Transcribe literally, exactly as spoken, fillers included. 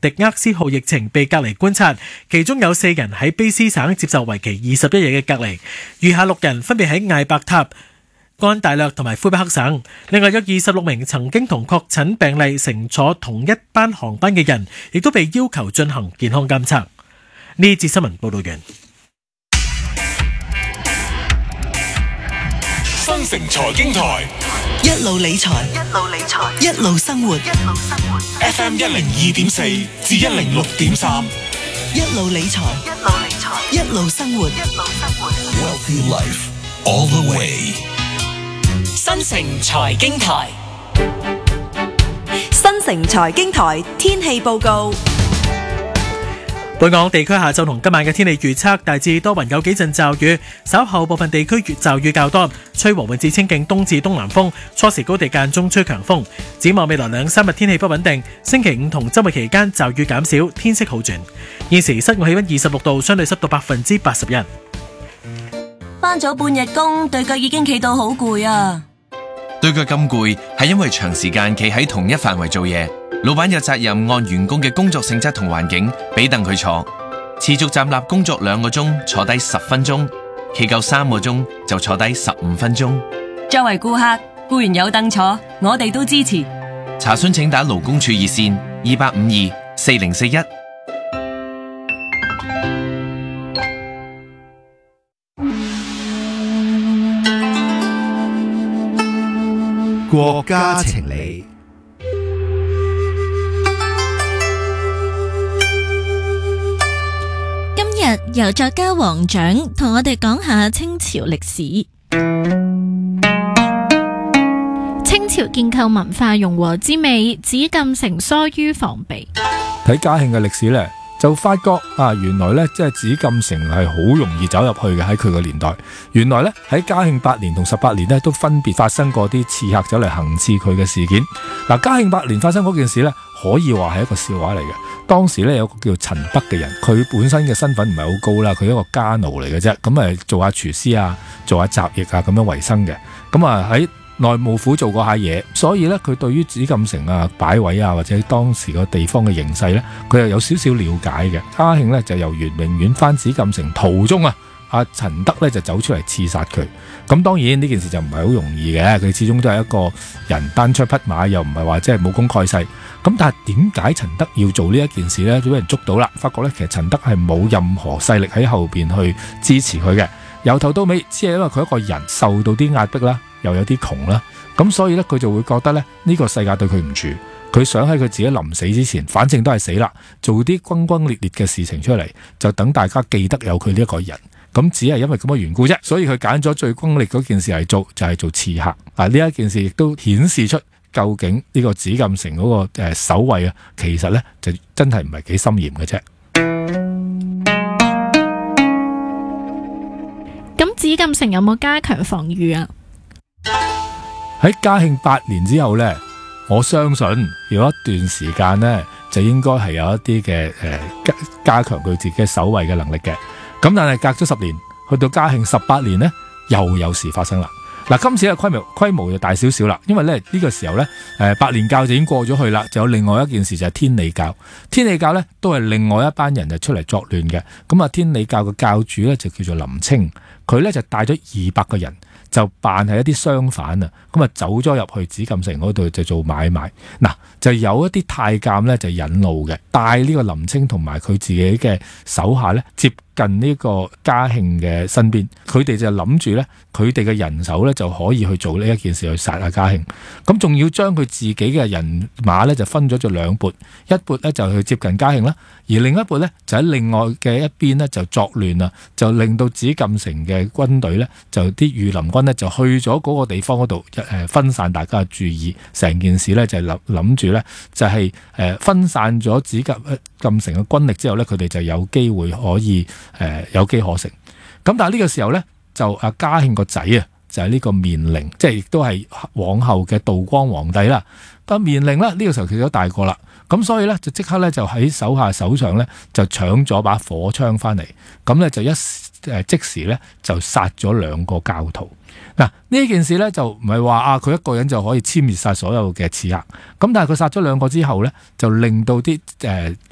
迪厄斯號疫情被隔離觀察，其中有四人喺卑斯省接受為期二十一日嘅隔離，餘下六人分別喺艾伯塔、安大略同埋魁北克省。另外有二十六名曾經同確診病例乘坐同一班航班嘅人，亦都被要求進行健康監測。呢節新聞報道完。 新城財經台一路理財，一路理財，一路生活，一路生活。 F M 一零二點四至一零六點三， 一路理財，一路理財，一路生活，一路生活。 Wealthy Life all the way。 新城財經台， 新城財經台天氣報告。 本港地區下晝同今晚嘅天氣預測大致多雲，有幾陣驟雨，稍後部分地區驟雨較多，吹和緩至清勁東至東南風，初時高地間中吹強風。展望未來兩三日天氣不穩定，星期五同周末期間驟雨減少，天色好轉。現時室外氣溫二十六度，相對濕度百分之八十一。 返咗半日工，對腳已經企到好攰啊！ 對腳咁攰係因為長時間企喺同一範圍做嘢。老闆有責任按員工嘅工作性質同環境俾凳佢坐，持續站立工作兩個鐘坐低十分鐘，企夠三個鐘就坐低十五分鐘。 作為顧客，固然有凳坐，我哋都支持。 查詢請打勞工處熱線二八五二四零四一。 國家情理。 由作家黃獎同我哋講下清朝歷史。清朝建構文化融和之美，紫禁城疏於防備。 睇嘉慶嘅歷史呢，就發覺啊，原來呢，即係紫禁城係好容易走入去嘅。喺佢個年代，原來呢，喺嘉慶八年同十八年呢，都分別發生過啲刺客走嚟行刺佢嘅事件。嗱，嘉慶八年發生嗰件事呢，可以話係一個笑話嚟嘅。當時咧有個叫陳德嘅人，佢本身嘅身份唔係好高啦，佢一個家奴嚟嘅啫，咁誒做下廚師啊，做下雜役啊咁樣為生嘅。咁啊喺內務府做過下嘢，所以咧佢對於紫禁城啊擺位啊或者當時個地方嘅形勢咧，佢又有少少了解嘅。嘉慶咧就由圓明園翻紫禁城途中啊，阿陳德咧就走出嚟刺殺佢。咁當然呢件事就唔係好容易嘅，佢始終都係一個人單槍匹馬，又唔係話即係武功蓋世。咁但係點解陳德要做呢一件事呢？就俾人捉到啦，發覺咧其實陳德係冇任何勢力喺後邊去支持佢嘅，由頭到尾只係因為佢一個人受到啲壓迫啦，又有啲窮啦，咁所以咧佢就會覺得咧呢個世界對佢唔住，佢想喺佢自己臨死之前，反正都係死啦，做啲轟轟烈烈嘅事情出嚟，就等大家記得有佢呢一個人。咁只係因為咁嘅緣故啫，所以佢揀咗最轟烈嗰件事嚟做，就係、是、做刺客。啊，呢一件事亦都顯示出。究竟呢個紫禁城嗰個誒守衛啊，其實咧就真係唔係幾森嚴嘅啫。 咁紫禁城有冇加強防禦啊？ 喺嘉慶八年之後咧，我相信有一段時間咧，就應該係有一啲嘅誒加加強佢自己嘅守衛嘅能力嘅。咁但係隔咗十年，去到嘉慶十八年咧，又有事發生啦。嗱，今次嘅規模規模就大少少啦，因為咧呢、這個時候咧，誒百年教就已經過咗去啦，就有另外一件事就係天理教。天理教咧都係另外一班人就出嚟作亂嘅。咁啊，天理教嘅教主咧就叫做林清，佢咧就帶咗二百個人，就扮係一啲商販啊，咁啊走咗入去紫禁城嗰度就做買賣。嗱，就有一啲太監咧就引路嘅，帶呢個林清同埋佢自己嘅手下咧接近呢個嘉慶嘅身邊，佢哋就諗住咧，佢哋嘅人手咧就可以去做呢一件事去殺阿嘉慶。咁仲要將佢自己嘅人馬咧就分咗做兩撥，一撥咧就去接近嘉慶啦，而另一撥咧就喺另外嘅一邊咧就作亂啦，就令到紫禁城嘅軍隊咧就啲御林軍咧就去咗嗰個地方嗰度誒分散大家嘅注意，成件事咧就諗諗住咧就係誒分散咗紫禁禁城嘅軍力之後咧，佢哋就有機會可以誒、呃、有機可乘。咁但係呢個時候咧，就阿嘉慶個仔啊，就係、是、呢個綿陵，即係亦都係往後嘅道光皇帝啦。但綿陵咧呢、這個時候其實都大個啦，咁所以咧就即刻咧就喺手下手上咧就搶咗把火槍翻嚟，咁咧就一誒即時咧就殺咗兩個教徒。嗱，呢件事咧就唔係話啊佢一個人就可以殲滅晒所有嘅刺客，咁但係佢殺咗兩個之後咧，就令到啲誒